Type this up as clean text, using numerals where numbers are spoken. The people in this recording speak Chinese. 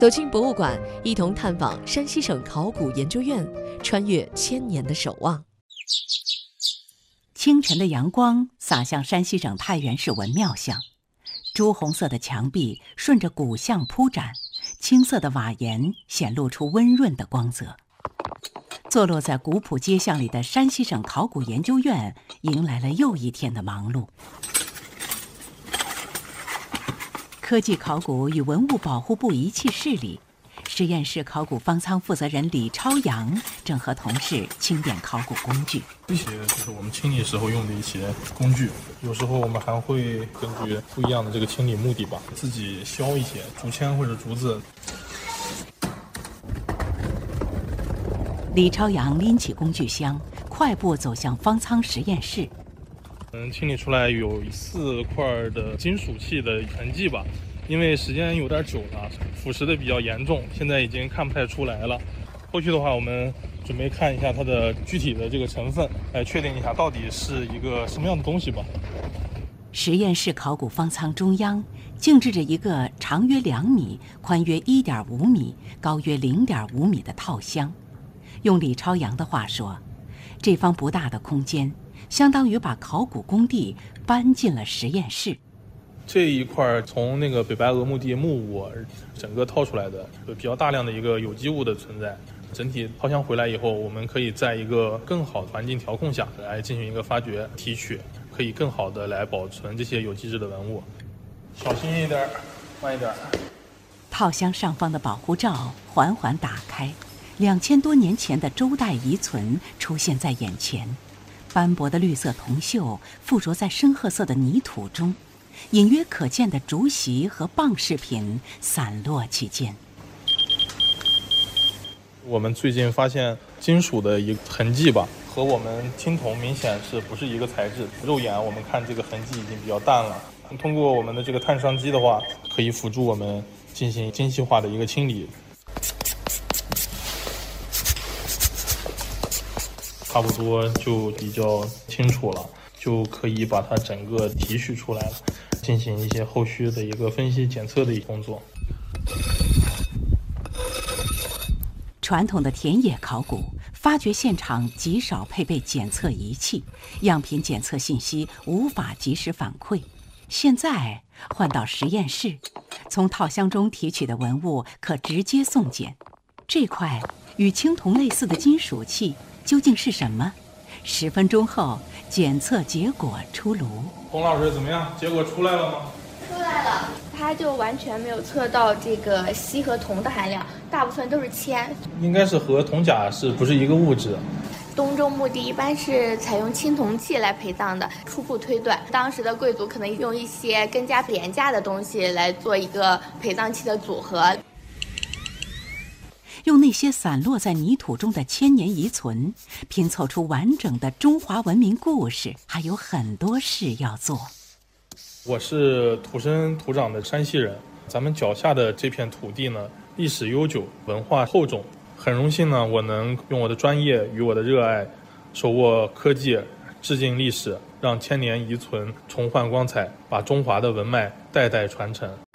走进博物馆，一同探访山西省考古研究院，穿越千年的守望。 清晨的阳光洒向山西省太原市文庙巷，朱红色的墙壁顺着古巷铺展，青色的瓦檐显露出温润的光泽。坐落在古朴街巷里的山西省考古研究院迎来了又一天的忙碌。科技考古与文物保护部仪器室里，实验室考古方舱负责人李超阳正和同事清点考古工具。 这些就是我们清理时候用的一些工具，有时候我们还会根据不一样的这个清理目的吧，自己削一些竹签或者竹子。 李超阳拎起工具箱，快步走向方舱实验室。 清理出来有4块的金属器的痕迹吧，因为时间有点久了，腐蚀的比较严重，现在已经看不太出来了。后续的话，我们准备看一下它的具体的这个成分，来确定一下到底是一个什么样的东西吧。 实验室考古方舱中央静置着一个长约2米、宽约1.5米、高约0.5米的套箱。用李超阳的话说，这方不大的空间相当于把考古工地搬进了实验室。 这一块从那个北白鹅墓地木屋整个掏出来的，有比较大量的一个有机物的存在。整体掏箱回来以后，我们可以在一个更好的环境调控下来进行一个发掘提取，可以更好的来保存这些有机质的文物。小心一点，慢一点。 套箱上方的保护罩缓缓打开，2000多年前的周代遗存出现在眼前。斑驳的绿色铜锈附着在深褐色的泥土中，隐约可见的竹席和棒饰品散落其间。 我们最近发现金属的一个痕迹吧，和我们青铜明显是不是一个材质。肉眼我们看这个痕迹已经比较淡了，通过我们的这个碳双击的话，可以辅助我们进行精细化的一个清理。差不多就比较清楚了，就可以把它整个提取出来了，进行一些后续的一个分析检测的一个工作。 传统的田野考古发掘现场极少配备检测仪器，样品检测信息无法及时反馈。现在换到实验室，从套箱中提取的文物可直接送检。这块与青铜类似的金属器究竟是什么？10分钟后，检测结果出炉。 洪老师怎么样？结果出来了吗？ 出来了，它就完全没有测到这个锡和铜的含量，大部分都是铅。 应该是和铜甲是不是一个物质？ 东周墓地一般是采用青铜器来陪葬的，初步推断，当时的贵族可能用一些更加廉价的东西来做一个陪葬器的组合。 用那些散落在泥土中的千年遗存，拼凑出完整的中华文明故事，还有很多事要做。 我是土生土长的山西人，咱们脚下的这片土地呢，历史悠久，文化厚重。很荣幸呢，我能用我的专业与我的热爱，手握科技，致敬历史，让千年遗存重焕光彩，把中华的文脉代代传承。